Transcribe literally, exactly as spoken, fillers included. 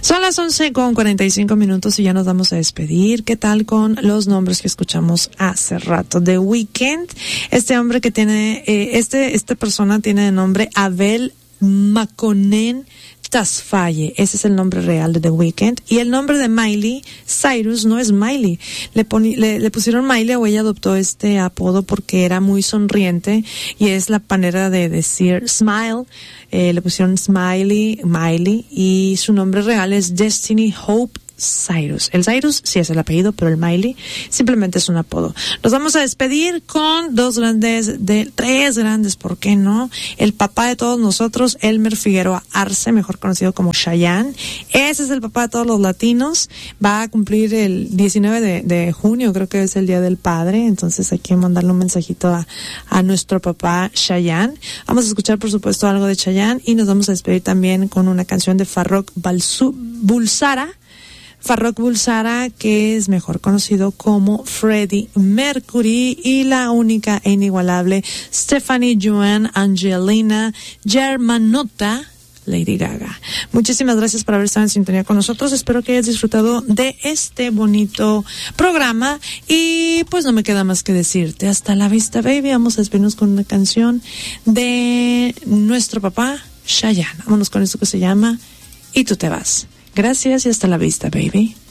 Son las once con cuarenta y cinco minutos y ya nos vamos a despedir. ¿Qué tal con los nombres que escuchamos hace rato? The Weeknd, este hombre que tiene, eh, este, esta persona tiene de nombre Abel Makonnen Tasfaye, ese es el nombre real de The Weeknd. Y el nombre de Miley Cyrus no es Miley. Le, poni, le, le pusieron Miley o ella adoptó este apodo porque era muy sonriente y es la manera de decir smile. Eh, le pusieron Smiley, Miley, y su nombre real es Destiny Hope Cyrus. El Cyrus sí es el apellido, pero el Miley simplemente es un apodo. Nos vamos a despedir con dos grandes, de tres grandes, ¿por qué no? El papá de todos nosotros, Elmer Figueroa Arce, mejor conocido como Chayanne. Ese es el papá de todos los latinos. Va a cumplir el diecinueve de, de junio, creo que es el Día del Padre. Entonces hay que mandarle un mensajito a, a nuestro papá Chayanne. Vamos a escuchar, por supuesto, algo de Chayanne y nos vamos a despedir también con una canción de Farrokh Bulsara. Farrokh Bulsara, que es mejor conocido como Freddie Mercury, y la única e inigualable Stephanie Joan Angelina Germanotta, Lady Gaga. Muchísimas gracias por haber estado en sintonía con nosotros. Espero que hayas disfrutado de este bonito programa y pues no me queda más que decirte hasta la vista, baby. Vamos a despedirnos con una canción de nuestro papá Chayanne. Vámonos con esto que se llama Y tú te vas. Gracias y hasta la vista, baby.